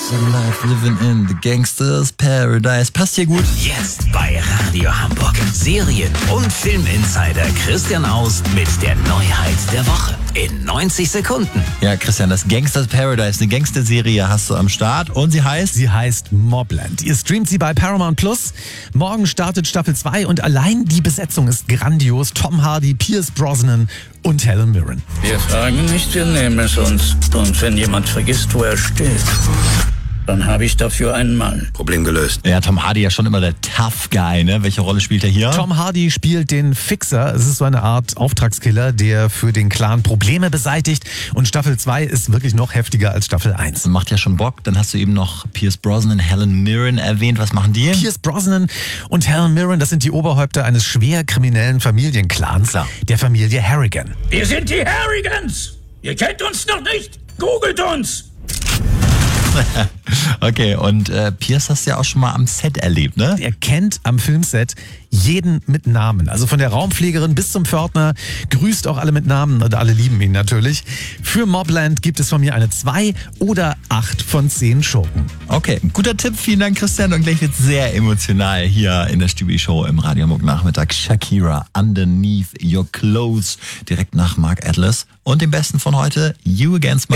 Some life living in the gangsters paradise. Passt hier gut. Jetzt bei Radio Hamburg. Serien- und Filminsider Christian Aust mit der Neuheit der Woche. In 90 Sekunden. Ja, Christian, das Gangsters Paradise, eine Gangsterserie hast du am Start und sie heißt? Sie heißt Mobland. Ihr streamt sie bei Paramount Plus. Morgen startet Staffel 2 und allein die Besetzung ist grandios. Tom Hardy, Pierce Brosnan und Helen Mirren. Wir fragen nicht, wir nehmen es uns. Und wenn jemand vergisst, wo er steht, dann habe ich dafür einen Mann. Problem gelöst. Ja, Tom Hardy ja schon immer der Tough Guy, ne? Welche Rolle spielt er hier? Tom Hardy spielt den Fixer. Es ist so eine Art Auftragskiller, der für den Clan Probleme beseitigt. Und Staffel 2 ist wirklich noch heftiger als Staffel 1. Das macht ja schon Bock. Dann hast du eben noch Pierce Brosnan, Helen Mirren erwähnt. Was machen die? Pierce Brosnan und Helen Mirren, das sind die Oberhäupter eines schwer kriminellen Familienclans, Klar. der Familie Harrigan. Wir sind die Harrigans! Ihr kennt uns noch nicht? Googelt uns! Okay, und Pierce hast du ja auch schon mal am Set erlebt, ne? Er kennt am Filmset jeden mit Namen. Also von der Raumpflegerin bis zum Pförtner, grüßt auch alle mit Namen und alle lieben ihn natürlich. Für Mobland gibt es von mir eine 2 oder 8 von 10 Schurken. Okay, guter Tipp. Vielen Dank, Christian. Und gleich wird sehr emotional hier in der Stübi-Show im Radio Hamburg Nachmittag. Shakira, Underneath Your Clothes, direkt nach Mark Atlas. Und dem Besten von heute, You Against My